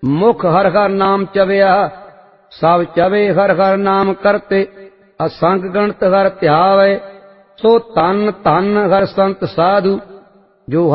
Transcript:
मुख हर हर नाम चविया, सब चवे हर हर नाम करते, असंग गणत हर ध्यावे। सो तन तन हर संत साधु, जो